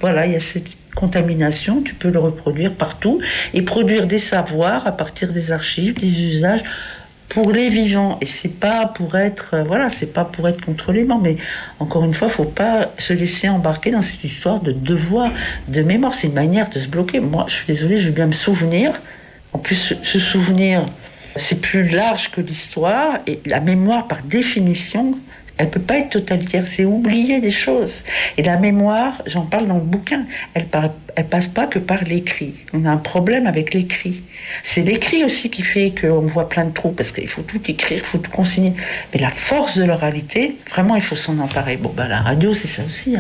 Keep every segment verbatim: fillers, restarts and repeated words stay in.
voilà, il y a cette contamination, tu peux le reproduire partout et produire des savoirs à partir des archives, des usages pour les vivants. Et c'est pas pour être, euh, voilà, c'est pas pour être contre les morts, mais encore une fois, faut pas se laisser embarquer dans cette histoire de devoir, de mémoire. C'est une manière de se bloquer. Moi, je suis désolée, je veux bien me souvenir. En plus, se souvenir, c'est plus large que l'histoire, et la mémoire, par définition, elle peut pas être totalitaire, c'est oublier des choses. Et la mémoire, j'en parle dans le bouquin, elle, par, elle passe pas que par l'écrit. On a un problème avec l'écrit. C'est l'écrit aussi qui fait qu'on voit plein de trous, parce qu'il faut tout écrire, il faut tout consigner. Mais la force de l'oralité, vraiment, il faut s'en emparer. Bon, bah la radio, c'est ça aussi. Hein.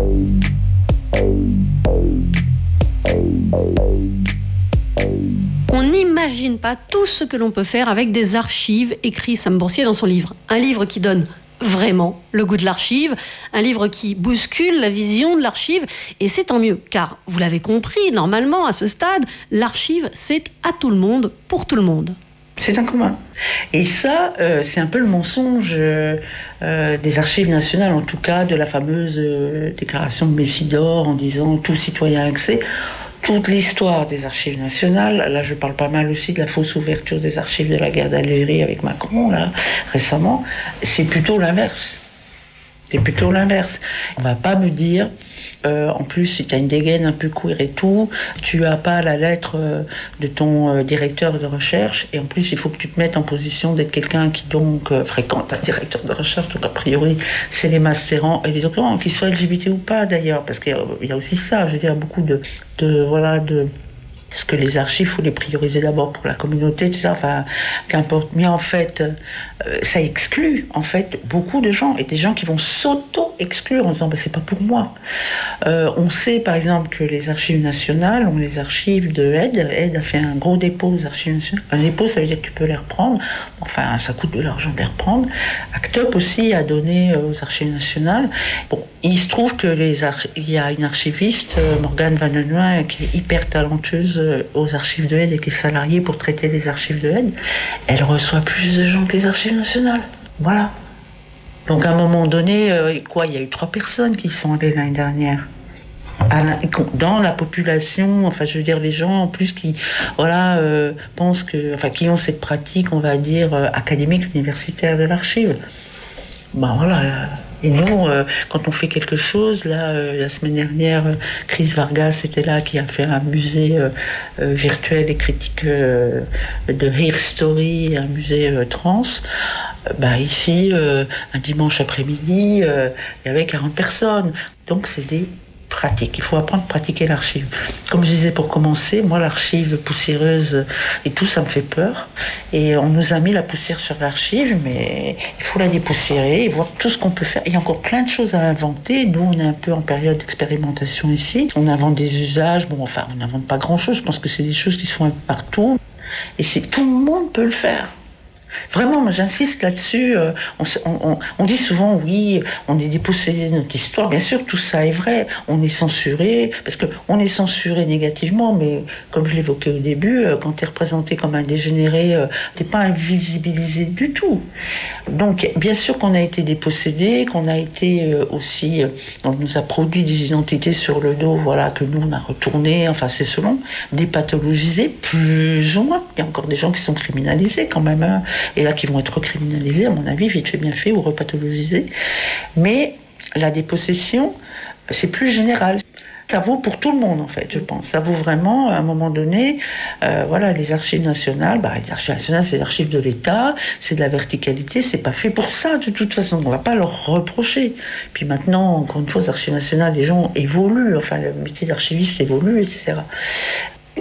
On n'imagine pas tout ce que l'on peut faire avec des archives, écrit Sam Boursier dans son livre. Un livre qui donne vraiment le goût de l'archive, un livre qui bouscule la vision de l'archive, et c'est tant mieux, car vous l'avez compris, normalement, à ce stade, l'archive, c'est à tout le monde, pour tout le monde. C'est un commun. Et ça, euh, c'est un peu le mensonge euh, euh, des archives nationales, en tout cas de la fameuse euh, déclaration de Messidor en disant tout citoyen a accès. Toute l'histoire des archives nationales, là je parle pas mal aussi de la fausse ouverture des archives de la guerre d'Algérie avec Macron, là, récemment, c'est plutôt l'inverse. C'est plutôt l'inverse. On va pas me dire, euh, en plus si tu as une dégaine un peu queer et tout, tu as pas la lettre euh, de ton euh, directeur de recherche, et en plus il faut que tu te mettes en position d'être quelqu'un qui donc euh, fréquente un directeur de recherche, donc a priori c'est les mastérants et les doctorants, qu'ils soient L G B T ou pas d'ailleurs, parce qu'il y, y a aussi ça, je veux dire, beaucoup de, de voilà, de... Est-ce que les archives, il faut les prioriser d'abord pour la communauté, tout ça, enfin, qu'importe. Mais en fait, euh, ça exclut, en fait, beaucoup de gens, et des gens qui vont s'auto-exclure en disant, bah, c'est pas pour moi. Euh, on sait, par exemple, que les archives nationales ont les archives de Aide. Aide a fait un gros dépôt aux archives nationales. Un dépôt, ça veut dire que tu peux les reprendre. Enfin, ça coûte de l'argent de les reprendre. Actop aussi a donné aux archives nationales. Bon, il se trouve que les arch... il y a une archiviste, Morgane Van Neuwen, qui est hyper talentueuse aux archives de Aide et qui est salariée pour traiter les archives de Aide. Elle reçoit plus de gens que les archives nationales. Voilà. Donc à un moment donné, euh, quoi, il y a eu trois personnes qui sont allées l'année dernière. Dans la population, enfin je veux dire les gens en plus qui voilà euh, pensent que, enfin qui ont cette pratique, on va dire euh, académique, universitaire de l'archive. Ben voilà. Et nous, euh, quand on fait quelque chose, là, euh, la semaine dernière, euh, Chris Vargas était là, qui a fait un musée euh, euh, virtuel et critique euh, de Hair Story, un musée euh, trans. Euh, bah ici, euh, un dimanche après-midi, euh, il y avait quarante personnes. Donc c'est des pratique. Il faut apprendre à pratiquer l'archive. Comme je disais pour commencer, moi l'archive poussiéreuse et tout, ça me fait peur. Et on nous a mis la poussière sur l'archive, mais il faut la dépoussiérer et voir tout ce qu'on peut faire. Il y a encore plein de choses à inventer. Nous, on est un peu en période d'expérimentation ici. On invente des usages. Bon, enfin, on n'invente pas grand-chose. Je pense que c'est des choses qui sont partout. Et c'est, tout le monde peut le faire. Vraiment, moi j'insiste là-dessus. Euh, on, on, on dit souvent, oui, on est dépossédé de notre histoire. Bien sûr, tout ça est vrai. On est censuré, parce qu'on est censuré négativement, mais comme je l'évoquais au début, euh, quand tu es représenté comme un dégénéré, euh, tu n'es pas invisibilisé du tout. Donc, bien sûr qu'on a été dépossédé, qu'on a été euh, aussi... Euh, on nous a produit des identités sur le dos, voilà, que nous, on a retourné, enfin, c'est selon, dépathologisé, plus ou moins. Il y a encore des gens qui sont criminalisés quand même, hein. Et là qui vont être recriminalisés, à mon avis, vite fait bien fait, ou repathologisés. Mais la dépossession, c'est plus général. Ça vaut pour tout le monde, en fait, je pense. Ça vaut vraiment, à un moment donné, euh, voilà, les archives nationales, bah, les archives nationales, c'est les archives de l'État, c'est de la verticalité, c'est pas fait pour ça, de toute façon. On va pas leur reprocher. Puis maintenant, encore une fois, les archives nationales, les gens évoluent, enfin, le métier d'archiviste évolue, et cetera.